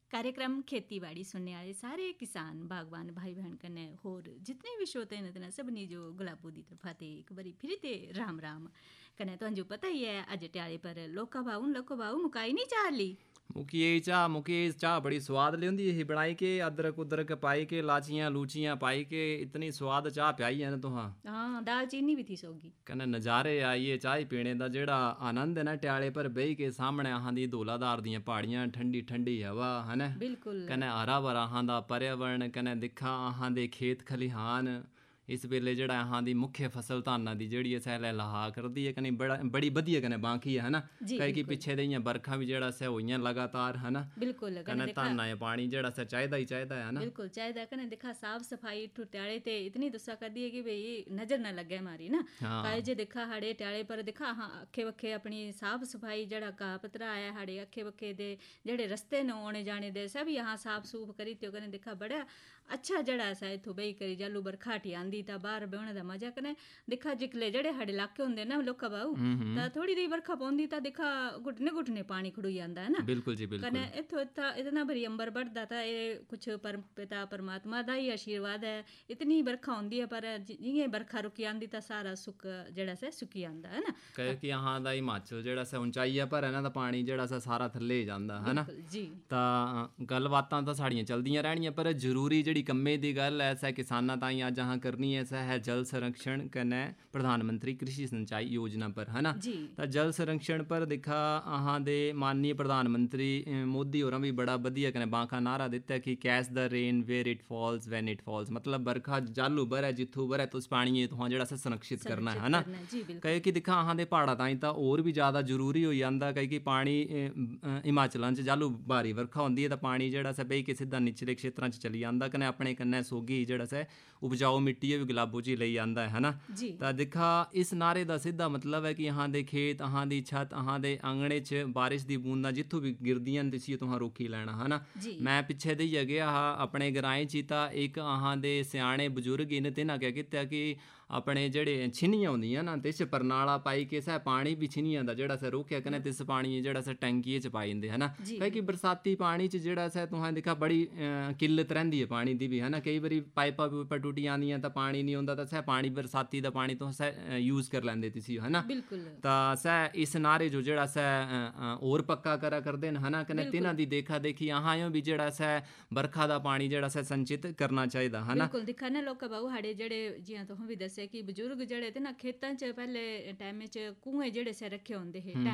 कार्यक्रम खेतीबाड़ी सुनने वाले सारे किसान बागवान भाई बहन कन्नै होर जितने भी श्रोते न तिन्हां सभनीं जो गुलाबो दी तरफा ते एक बारी फिर ते राम राम। कन्नै तुहां जो पता ही है अज ट्याले पर लोका भाऊ मुकाई नहीं चाली मुकी चाह बड़ी स्वाद लियोंदी ही बनाई के अदरक उदरक पाई के लाचियां लूचियां पाई के इतनी स्वाद चाह प्याई है ना तुहां। हाँ दाल चीनी भी थी सोगी कन्नै नज़ारे आइए चाय पीने दा जेड़ा आनंद है ना ट्याले पर बेही के सामने अहां दी धौलाधार दियां पहाड़ियां ठंडी ठंडी हवा है ना बिल्कुल कन्नै हरा भरा अहां दा पर्यावरण कन्नै दिक्खा अहां दे खेत खलिहान इस वेले जेड़ा अहां दी मुख्य फसल धाना दी जेड़ी है सैले लहा करदी है कन्नै बड़ी बधिया कन्नै बांकी है ना कई कि पिछे दियां बरखा भी जेड़ा से होइयां लगातार है ना बिल्कुल कन्नै धाना पानी जेड़ा से चाहिदा ही चाहिदा है ना बिल्कुल चाहिदा कन्नै दिखा साफ सफाई ट्याले ते इतनी दुस्सा करदी है कि भाई नजर ना लगे मारी ना काए जे दिखा हाड़े ट्याले पर दिखा हाँ अखे वखे अपनी साफ सफाई जेड़ा घाह पतरा आया हाड़े अखे वखे दे जेड़े रस्ते न आने जाने दे सब यहाँ साफ सूफ करी त्यो कन्नै दिखा बड़ा अच्छा जड़ा सा इत्थों बेही करी जालू बरखा हटी आंदी तां बाहर बेहने दा मजा कन्नै दिखा जिकले जेड़े साढ़े इलाके होंदे ना लोका बाऊ तां थोड़ी दी बरखा पौंदी तां दिखा घुटने घुटने पानी खड़ोई आंदा है ना बिल्कुल जी बिल्कुल कन्नै इत्थों इतना भरी अंबर बढ़दा तां एह् कुछ पिता परमात्मा दा ही आशीर्वाद है इतनी बरखा होंदी है पर जियां बरखा रुकी आंदी तां सारा सुक जेड़ा से सुकी आंदा है ना कहे कि अहां दा हिमाचल जेड़ा से ऊंचाई पर है ना तां पानी जेड़ा से सारा थल्ले जांदा है ना जी तां गलबातां तां साड़ियां चलदियां रहणियां पर जरूरी जेड़ी कम्मे दी गल है सै किसानां ताईं अज अहां करनी है सै है जल संरक्षण कन्नै प्रधानमंत्री कृषि सिंचाई योजना पर है ना तां जल संरक्षण पर दिखा अहां दे माननीय प्रधानमंत्री मोदी होरां भी बड़ा वधिया कन्नै बांका नारा दित्ता कि catch the rain where it falls when it falls मतलब बरखा जालू बरै जित्थू बरै तुस पानी तुहां जेड़ा से संरक्षित करना है ना कहे कि दिखा अहां दे पहाड़ां ताईं तां होर भी ज़्यादा जरूरी होई जांदा कहे कि पानी हिमाचलां च जालू भारी बरखा होंदी है तां पानी जेड़ा से बेही के सिद्धा निचले क्षेत्रां च चली जांदा कन्नै अपने कन्नै सोगी जेड़ा से उपजाऊ मिट्टी भी गुलाबो जी लेई आंदा है ना तां दिखा इस नारे दा सिद्धा मतलब है कि अहां दे खेत अहां दी छत अहां दे आंगणे च बारिश दी बूंदां जित्थों भी गिरदियां न तिसी तुहां रोकी लैना है ना मैं पिछे देइयै गेआ हा अपने ग्राएं च तां एक अहां दे स्याणे बजुर्ग इन तिन्हां क्या कीता कि अपने जेड़े छिन्नियां होंदियां ना तिस परनाला पाई के सै पानी भी छिन्नियां दा जेड़ा से रोकेआ कन्नै तिस पानी जेड़ा से टैंकिये च पाई दिंदे है ना कहे कि बरसाती पानी च जेड़ा से तुहां दिक्खा बड़ी किल्लत रैंदी है पानी दी भी है ना कई बारी पाइपां पूइपां टुटी आंदियां तां पानी नहीं होंदा तां सै पानी बरसाती दा पानी तुस यूज़ कर लैंदे तिसी है ना तां सै इस नारे जो जेड़ा से होर पक्का करा करदे न है ना कन्नै तिन्हां दी देखा देखी अहां भी जेड़ा से बरखा दा पानी जेड़ा से संचित करना चाहिदा है ना बिल्कुल दिक्खा ना लोका बाऊ हाड़े जेड़े जियां तुहां भी दस्सेआ कि बजुर्ग जेड़े थे ना खेतां च पैह्ले टाइम च कुएं जेड़े से रखे होंदे हे